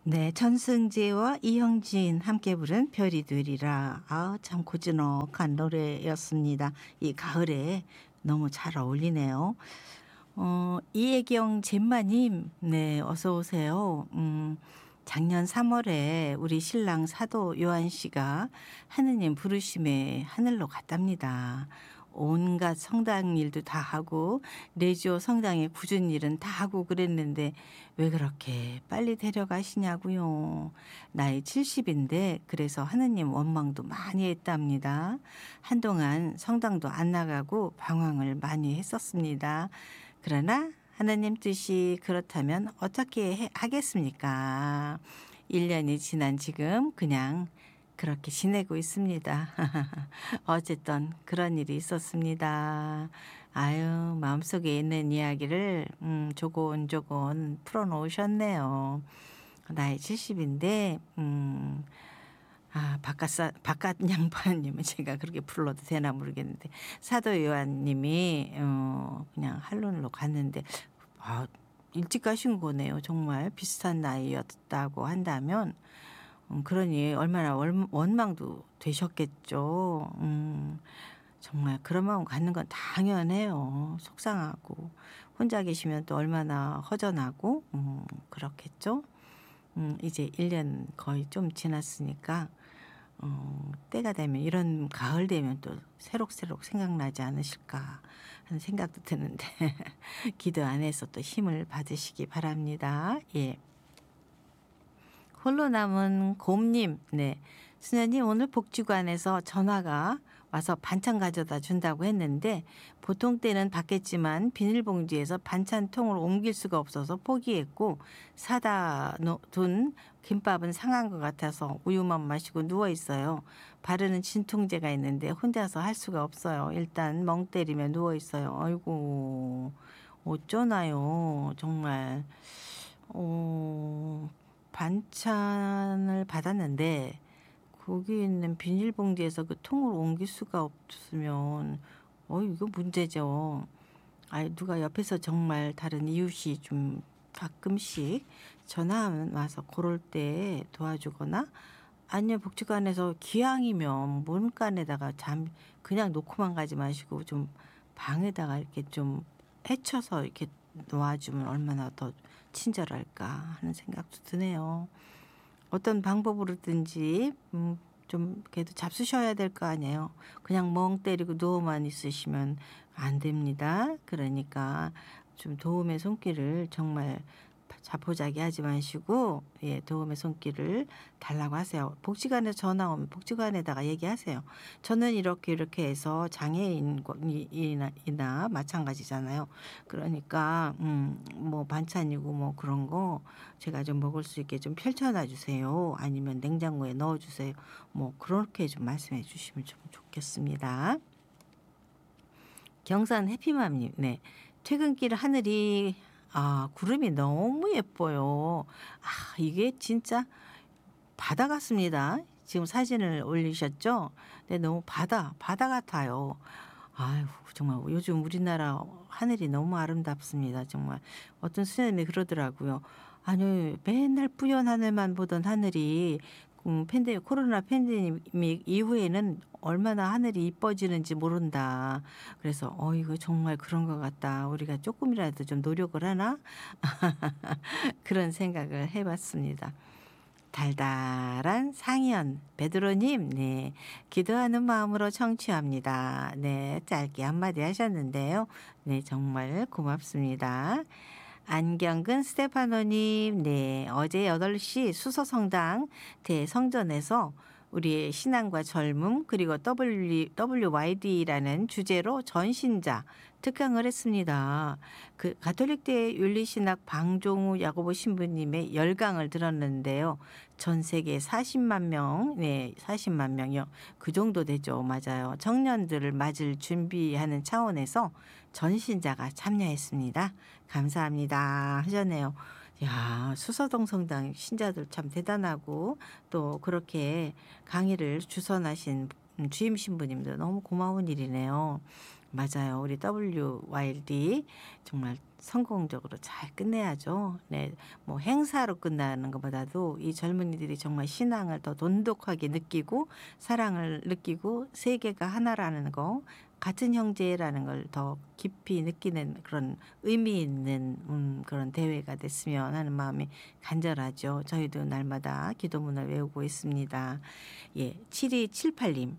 네. 전승재와 이형진 함께 부른 별이 되리라. 아 참 고즈넉한 노래였습니다. 이 가을에 너무 잘 어울리네요. 이혜경 젬마님 네 어서 오세요. 작년 3 월에 우리 신랑 사도 요한 씨가 하느님 부르심에 하늘로 갔답니다. 온갖 성당 일도 다 하고 레지오 성당의 굳은 일은 다 하고 그랬는데 왜 그렇게 빨리 데려가시냐고요. 나이 70인데 그래서 하느님 원망도 많이 했답니다. 한동안 성당도 안 나가고 방황을 많이 했었습니다. 그러나 하나님 뜻이 그렇다면 어떻게 하겠습니까? 1년이 지난 지금 그냥 그렇게 지내고 있습니다. 어쨌든 그런 일이 있었습니다. 아유 마음속에 있는 이야기를 조곤조곤 풀어놓으셨네요. 나이 70인데 바깥 양반님은 제가 그렇게 불러도 되나 모르겠는데 사도 요한님이 그냥 할론으로 갔는데 일찍 가신 거네요. 정말 비슷한 나이였다고 한다면 그러니 얼마나 원망도 되셨겠죠. 정말 그런 마음 갖는 건 당연해요. 속상하고 혼자 계시면 또 얼마나 허전하고 그렇겠죠. 이제 1년 거의 좀 지났으니까 때가 되면 이런 가을 되면 또 새록새록 생각나지 않으실까 하는 생각도 드는데 기도 안에서 또 힘을 받으시기 바랍니다. 예. 홀로 남은 곰님, 네. 수녀님 오늘 복지관에서 전화가 와서 반찬 가져다 준다고 했는데 보통 때는 받겠지만 비닐봉지에서 반찬통을 옮길 수가 없어서 포기했고 사다 둔 김밥은 상한 것 같아서 우유만 마시고 누워 있어요. 바르는 진통제가 있는데 혼자서 할 수가 없어요. 일단 멍 때리며 누워 있어요. 아이고 어쩌나요 정말. 반찬을 받았는데 거기 있는 비닐봉지에서 그 통을 옮길 수가 없으면 이거 문제죠. 누가 옆에서 정말 다른 이웃이 좀 가끔씩 전화 와서 그럴 때 도와주거나 아니면 복지관에서 기왕이면 문간에다가 그냥 놓고만 가지 마시고 좀 방에다가 이렇게 좀 헤쳐서 이렇게 놓아주면 얼마나 더 친절할까 하는 생각도 드네요. 어떤 방법으로든지 좀 그래도 잡수셔야 될 거 아니에요. 그냥 멍 때리고 누워만 있으시면 안 됩니다. 그러니까 좀 도움의 손길을 정말 자포자기 하지 마시고 도움의 손길을 달라고 하세요. 복지관에 전화 오면 복지관에다가 얘기하세요. 저는 이렇게 해서 장애인이나 마찬가지잖아요. 그러니까 뭐 반찬이고 뭐 그런 거 제가 좀 먹을 수 있게 좀 펼쳐놔 주세요. 아니면 냉장고에 넣어 주세요. 뭐 그렇게 좀 말씀해 주시면 좀 좋겠습니다. 경산 해피맘님, 네. 퇴근길 하늘이 구름이 너무 예뻐요. 이게 진짜 바다 같습니다. 지금 사진을 올리셨죠? 네, 너무 바다 같아요. 아유, 정말 요즘 우리나라 하늘이 너무 아름답습니다. 정말 어떤 수녀님이 그러더라고요. 아니, 맨날 뿌연 하늘만 보던 하늘이 코로나 팬데믹 이후에는 얼마나 하늘이 이뻐지는지 모른다. 그래서 이거 정말 그런 것 같다. 우리가 조금이라도 좀 노력을 하나? 그런 생각을 해봤습니다. 달달한 상현 베드로님, 네. 기도하는 마음으로 청취합니다. 네. 짧게 한마디 하셨는데요. 네. 정말 고맙습니다. 안경근 스테파노님, 네. 어제 8시 수서성당 대성전에서 우리의 신앙과 젊음 그리고 WYD라는 주제로 전신자 특강을 했습니다. 그 가톨릭대 윤리신학 방종우 야고보 신부님의 열강을 들었는데요. 전 세계 40만 명, 네, 40만 명이요. 그 정도 되죠. 맞아요. 청년들을 맞을 준비하는 차원에서 전신자가 참여했습니다. 감사합니다. 하셨네요. 야, 수서동 성당 신자들 참 대단하고 또 그렇게 강의를 주선하신 주임 신부님도 너무 고마운 일이네요. 맞아요. 우리 WYD 정말 성공적으로 잘 끝내야죠. 네. 뭐 행사로 끝나는 것보다도 이 젊은이들이 정말 신앙을 더 돈독하게 느끼고 사랑을 느끼고 세계가 하나라는 거, 같은 형제라는 걸 더 깊이 느끼는 그런 의미 있는 그런 대회가 됐으면 하는 마음이 간절하죠. 저희도 날마다 기도문을 외우고 있습니다. 예. 7278님.